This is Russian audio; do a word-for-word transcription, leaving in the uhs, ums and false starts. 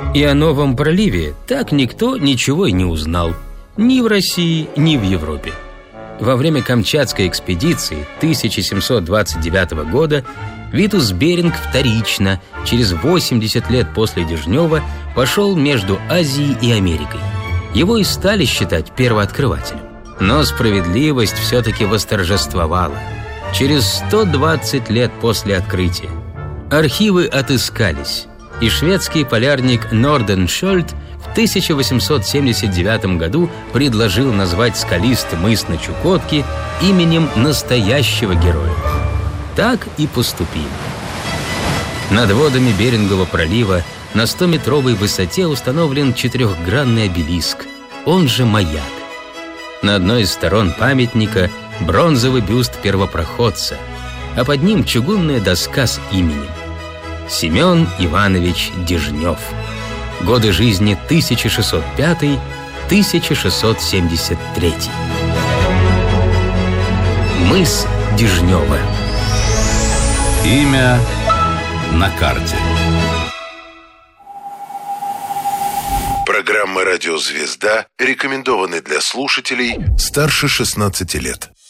И о новом проливе так никто ничего и не узнал. Ни в России, ни в Европе. Во время Камчатской экспедиции тысяча семьсот двадцать девятого года Витус Беринг вторично, через восемьдесят лет после Дежнева, пошел между Азией и Америкой. Его и стали считать первооткрывателем. Но справедливость все-таки восторжествовала. Через сто двадцать лет после открытия архивы отыскались, и шведский полярник Норденшольд в тысяча восемьсот семьдесят девятом году предложил назвать скалистый мыс на Чукотке именем настоящего героя. Так и поступили. Над водами Берингова пролива на стометровой высоте установлен четырехгранный обелиск, он же маяк. На одной из сторон памятника бронзовый бюст первопроходца, а под ним чугунная доска с именем: Семен Иванович Дежнев. Годы жизни тысяча шестьсот пятый — тысяча шестьсот семьдесят третий. Мыс Дежнева. Имя на карте. Программа «Радио Звезда» рекомендованы для слушателей старше шестнадцати лет.